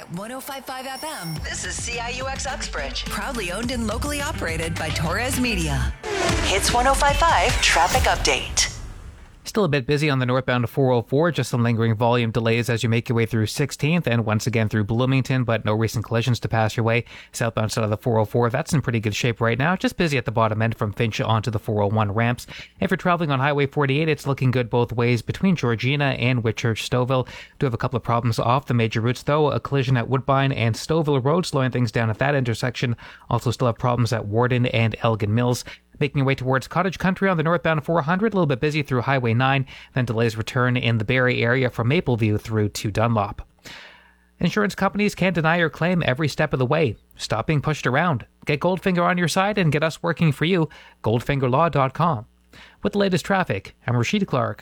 105.5 FM. This is CIUX Uxbridge. Proudly owned and locally operated by Torres Media. Hits 105.5 Traffic Update. Still a bit busy on the northbound 404, just some lingering volume delays as you make your way through 16th and once again through Bloomington, but no recent collisions to pass your way. Southbound side of the 404, that's in pretty good shape right now. Just busy at the bottom end from Finch onto the 401 ramps. If you're traveling on Highway 48, it's looking good both ways between Georgina and Whitchurch-Stouffville. Do have a couple of problems off the major routes though. A collision at Woodbine and Stouffville Road slowing things down at that intersection. Also still have problems at Warden and Elgin Mills. Making your way towards Cottage Country on the northbound 400, a little bit busy through Highway 9, then delays return in the Barrie area from Mapleview through to Dunlop. Insurance companies can't deny your claim every step of the way. Stop being pushed around. Get Goldfinger on your side and get us working for you. Goldfingerlaw.com. With the latest traffic, I'm Rashid Clark.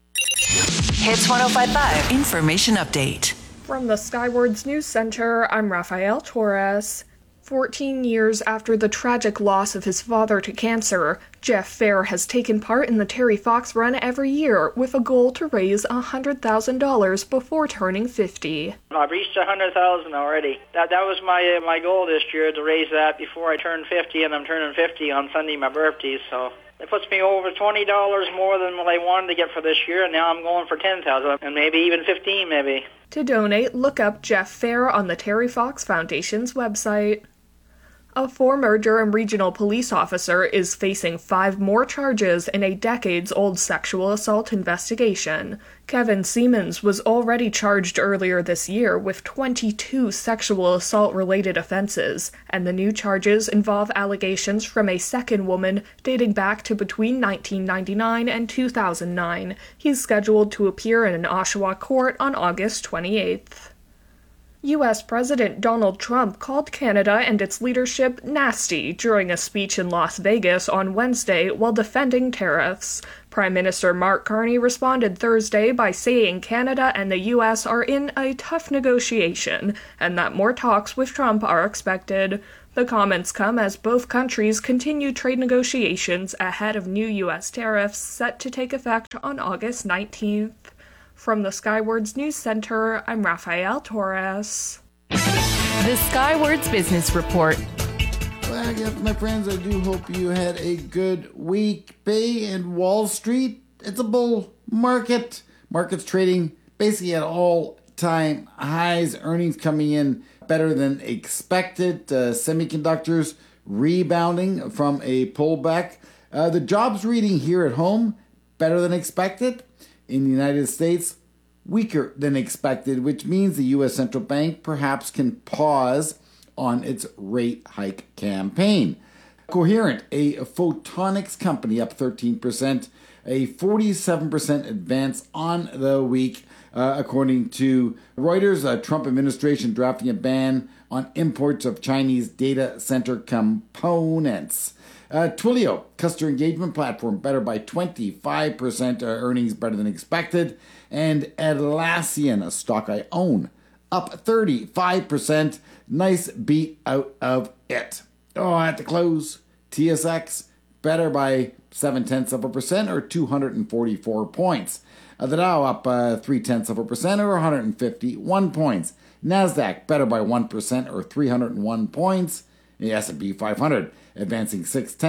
Hits 105.5 Information Update. From the Skywards News Center, I'm Rafael Torres. 14 years after the tragic loss of his father to cancer, Jeff Fair has taken part in the Terry Fox Run every year with a goal to raise $100,000 before turning 50. I've reached $100,000 already. That was my goal this year, to raise that before I turn 50, and I'm turning 50 on Sunday, my birthday, so it puts me over $20 more than what I wanted to get for this year, and now I'm going for $10,000 and maybe even $15,000 maybe. To donate, look up Jeff Fair on the Terry Fox Foundation's website. A former Durham Regional Police officer is facing 5 more charges in a decades-old sexual assault investigation. Kevin Siemens was already charged earlier this year with 22 sexual assault-related offenses, and the new charges involve allegations from a second woman dating back to between 1999 and 2009. He's scheduled to appear in an Oshawa court on August 28th. U.S. President Donald Trump called Canada and its leadership nasty during a speech in Las Vegas on Wednesday while defending tariffs. Prime Minister Mark Carney responded Thursday by saying Canada and the U.S. are in a tough negotiation and that more talks with Trump are expected. The comments come as both countries continue trade negotiations ahead of new U.S. tariffs set to take effect on August 19th. From the Skywards News Center, I'm Rafael Torres. The Skywards Business Report. Well, yes, my friends, I do hope you had a good week. Bay and Wall Street, it's a bull market. Markets trading basically at all-time highs. Earnings coming in better than expected. Semiconductors rebounding from a pullback. The jobs reading here at home, better than expected. In the United States, weaker than expected, which means the U.S. Central Bank perhaps can pause on its rate hike campaign. Coherent, a photonics company, up 13%, a 47% advance on the week, according to Reuters. Trump administration drafting a ban on imports of Chinese data center components. Twilio, customer engagement platform, better by 25%, earnings better than expected. And Atlassian, a stock I own, up 35%. Nice beat out of it. At the close, TSX, better by 0.7% or 244 points. The Dow up 0.3% or 151 points. NASDAQ, better by 1% or 301 points. The S&P 500 advancing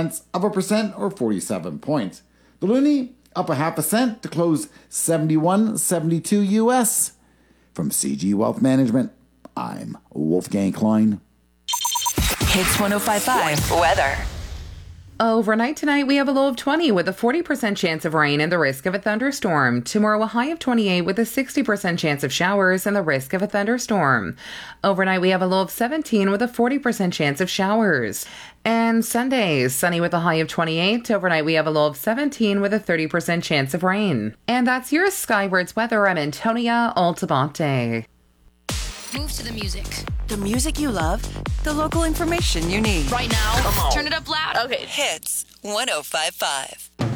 0.6% or 47 points. The loonie up 0.5 cent to close 71.72 US. From CG Wealth Management, I'm Wolfgang Klein. Hits 105.5 Weather. Overnight tonight, we have a low of 20 with a 40% chance of rain and the risk of a thunderstorm. Tomorrow, a high of 28 with a 60% chance of showers and the risk of a thunderstorm. Overnight, we have a low of 17 with a 40% chance of showers. And Sunday, sunny with a high of 28. Overnight, we have a low of 17 with a 30% chance of rain. And that's your Skywards weather. I'm Antonia Altamonte. Move to the music. The music you love, the local information you need. Right now. Come on. Turn it up loud. Okay. Hits 105.5.